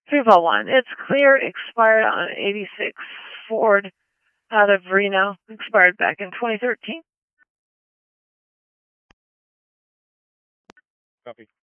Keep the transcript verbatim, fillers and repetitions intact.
three four one. It's clear, expired on an eighty-six Ford out of Reno, expired back in twenty thirteen. Copy.